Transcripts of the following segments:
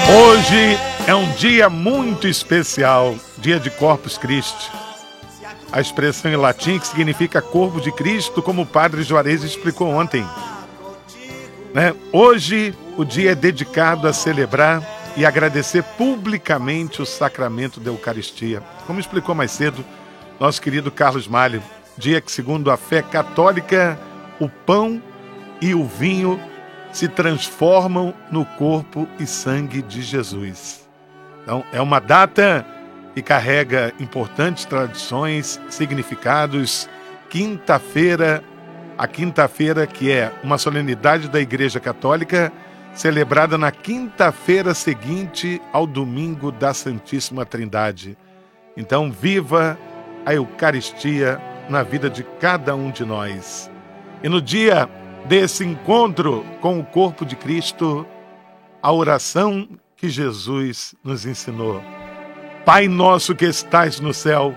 Hoje é um dia muito especial, dia de Corpus Christi. A expressão em latim que significa corpo de Cristo, como o padre Juarez explicou ontem. Hoje o dia é dedicado a celebrar e agradecer publicamente o sacramento da Eucaristia. Como explicou mais cedo nosso querido Carlos Malho, dia que, segundo a fé católica, o pão e o vinho se transformam no corpo e sangue de Jesus. Então, é uma data que carrega importantes tradições, significados. A quinta-feira, que é uma solenidade da Igreja Católica, celebrada na quinta-feira seguinte ao domingo da Santíssima Trindade. Então, viva a Eucaristia na vida de cada um de nós. E no dia desse encontro com o corpo de Cristo, a oração que Jesus nos ensinou. Pai nosso que estais no céu,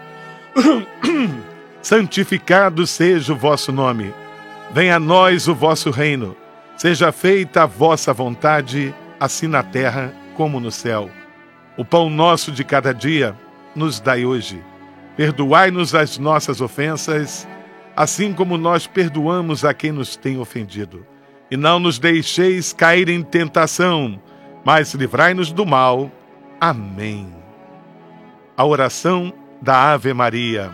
santificado seja o vosso nome. Venha a nós o vosso reino. Seja feita a vossa vontade, assim na terra como no céu. O pão nosso de cada dia nos dai hoje. Perdoai-nos as nossas ofensas, assim como nós perdoamos a quem nos tem ofendido. E não nos deixeis cair em tentação, mas livrai-nos do mal. Amém. A oração da Ave Maria.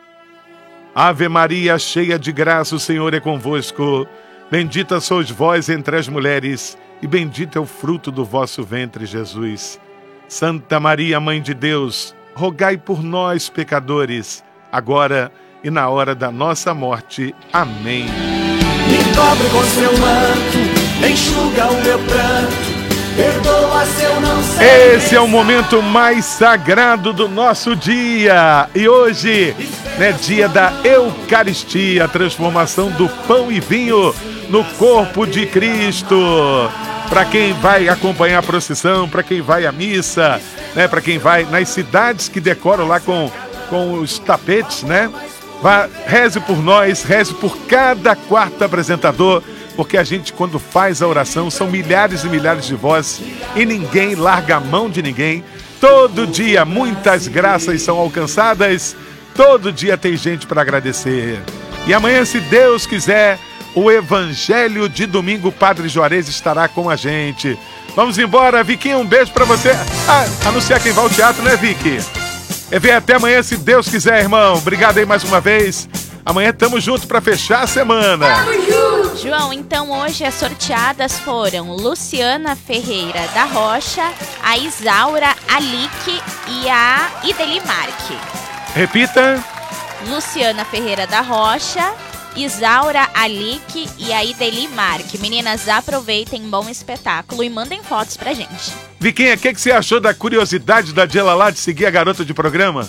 Ave Maria, cheia de graça, o Senhor é convosco. Bendita sois vós entre as mulheres, e bendito é o fruto do vosso ventre, Jesus. Santa Maria, Mãe de Deus, rogai por nós, pecadores, agora e na hora da nossa morte. Amém. Me cobre com seu manto, enxuga o meu pranto, perdoa se eu não sei. Esse é o momento mais sagrado do nosso dia. E hoje, dia da Eucaristia, a transformação do pão e vinho no corpo de Cristo. Para quem vai acompanhar a procissão, para quem vai à missa, para quem vai nas cidades que decoram lá com os tapetes, reze por nós, reze por cada quarto apresentador, porque a gente, quando faz a oração, são milhares e milhares de vozes e ninguém larga a mão de ninguém. Todo dia muitas graças são alcançadas, todo dia tem gente para agradecer. E amanhã, se Deus quiser, o Evangelho de domingo, o Padre Juarez estará com a gente. Vamos embora, Viquinha, um beijo para você. Anunciar quem vai ao teatro, né, Vicky? Vem até amanhã, se Deus quiser, irmão. Obrigado aí mais uma vez. Amanhã estamos juntos para fechar a semana. João, então hoje as sorteadas foram Luciana Ferreira da Rocha, a Isaura Alique e a Ideli Marque. Repita. Luciana Ferreira da Rocha, Isaura Alique e a Ideli Marque. Meninas, aproveitem, bom espetáculo e mandem fotos pra gente. Viquinha, o que você achou da curiosidade da Diela lá de seguir a garota de programa?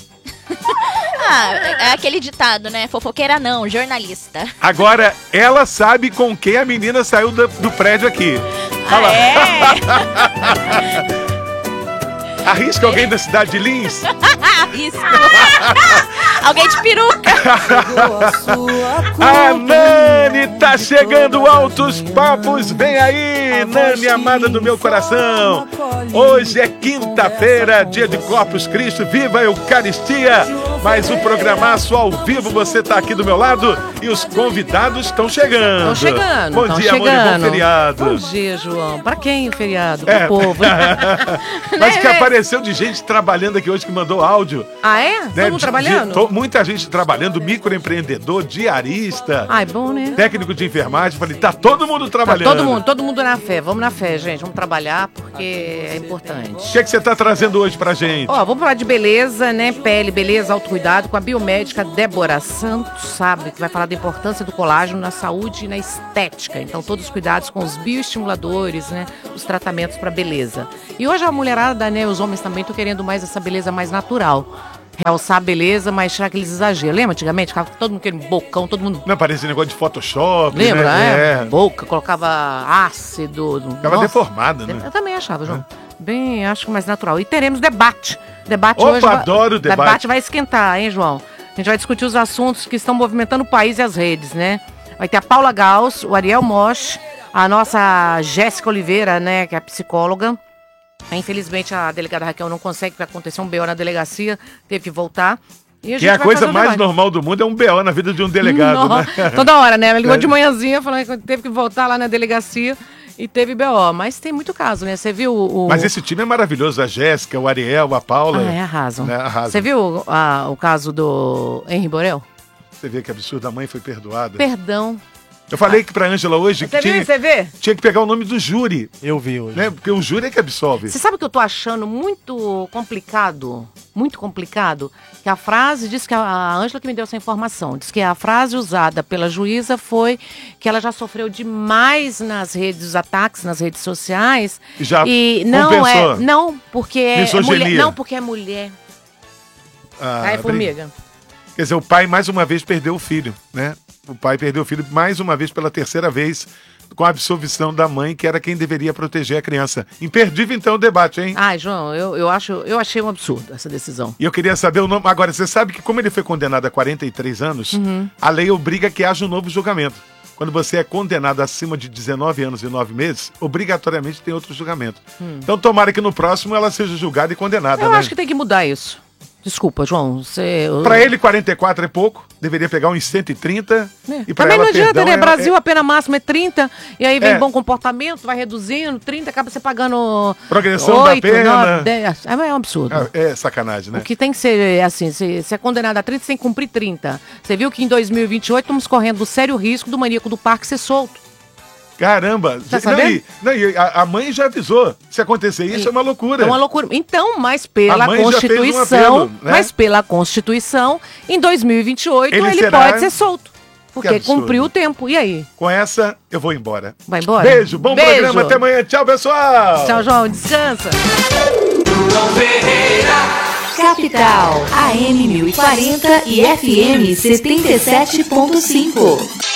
É aquele ditado, né? Fofoqueira não, jornalista. Agora, ela sabe com quem a menina saiu do prédio aqui. Olha lá. Arrisca alguém da cidade de Lins? Arrisca. Alguém de peruca. A Nani tá chegando, altos papos. Vem aí, Nani, amada do meu coração. Hoje é quinta-feira, dia de Corpus Christi. Viva a Eucaristia. Mas o programaço ao vivo, você tá aqui do meu lado e os convidados estão chegando. Estão chegando. Bom dia, amor, e bom feriado. Bom dia, João. Pra quem o feriado? Pro povo. Mas que apareceu de gente trabalhando aqui hoje que mandou áudio. Ah, é? Todo mundo trabalhando? Muita gente trabalhando, microempreendedor, diarista. Ah, é bom, né? Técnico de enfermagem. Falei, tá todo mundo trabalhando. Tá todo mundo na fé. Vamos na fé, gente. Vamos trabalhar porque é importante. O que você tá trazendo hoje pra gente? Vamos falar de beleza, né? Pele, beleza, autocuidado com a biomédica Débora Santos, sabe? Que vai falar da importância do colágeno na saúde e na estética. Então, todos os cuidados com os bioestimuladores, né? Os tratamentos pra beleza. E hoje a mulherada, né? Os homens também estão querendo mais essa beleza mais natural. Realçar a beleza, mas tirar aqueles exageros. Lembra antigamente? Ficava todo mundo querendo bocão, todo mundo... Não, parecia negócio de Photoshop, lembra, né? Boca, colocava ácido. Ficava deformada, né? Eu também achava, João. Bem, acho que mais natural. E teremos debate. Debate Opa, hoje. Adoro o debate. Debate vai esquentar, hein, João? A gente vai discutir os assuntos que estão movimentando o país e as redes, né? Vai ter a Paula Gauss, o Ariel Mosch, a nossa Jéssica Oliveira, né, que é a psicóloga. Infelizmente, a delegada Raquel não consegue, porque aconteceu um BO na delegacia, teve que voltar. E a Que é a vai coisa fazer o mais debate. normal do mundo, é um BO na vida de um delegado, né? Toda hora, né? Ela ligou de manhãzinha, falando que teve que voltar lá na delegacia e teve BO. Mas tem muito caso, né? Você viu o... Mas esse time é maravilhoso, a Jéssica, o Ariel, a Paula. arrasam. Né? Arrasam. Você viu o caso do Henri Borel? Você vê que absurdo, a mãe foi perdoada. Perdão. Eu falei que pra Ângela hoje que Você vê? tinha que pegar o nome do júri, Eu vi hoje. né? Porque o júri é que absolve. Você sabe o que eu tô achando muito complicado? Muito complicado? Que a frase, diz que a Ângela que me deu essa informação, diz que a frase usada pela juíza foi que ela já sofreu demais nas redes, os ataques nas redes sociais. E já não compensou. não, porque é Misoginia. mulher. Não, porque é mulher. Aí, formiga. Quer dizer, o pai mais uma vez perdeu o filho, né? O pai perdeu o filho mais uma vez pela terceira vez, com a absolvição da mãe, que era quem deveria proteger a criança. Imperdível, então, o debate, hein? Ai, João, eu achei um absurdo essa decisão. E eu queria saber o nome. Agora, você sabe que como ele foi condenado a 43 anos, a lei obriga que haja um novo julgamento. Quando você é condenado acima de 19 anos e 9 meses, obrigatoriamente tem outro julgamento. Então, tomara que no próximo ela seja julgada e condenada, Eu né? acho que tem que mudar isso. Desculpa, João. Pra ele, 44 é pouco. Deveria pegar uns 130. E pra Também ela, não adianta, perdão, né? Brasil, a pena máxima é 30, e aí vem bom comportamento, vai reduzindo, 30, acaba você pagando Progressão 8, da pena. 9, 10. É um absurdo. É sacanagem, né? O que tem que ser, assim, se é condenado a 30, você tem que cumprir 30. Você viu que em 2028 estamos correndo o sério risco do maníaco do parque ser solto. Caramba. Tá sabendo? A mãe já avisou. Se acontecer isso, é uma loucura. É uma loucura. Então, mas pela A mãe já fez um Constituição, apelo, né? mas pela Constituição, em 2028 Ele ele será- pode ser solto. Porque absurdo. cumpriu o tempo. E aí? Com essa, eu vou embora. Vai embora? Beijo, bom programa, até amanhã. Tchau, pessoal. Tchau, João. Descansa. Capital AM 1040 e FM 77.5.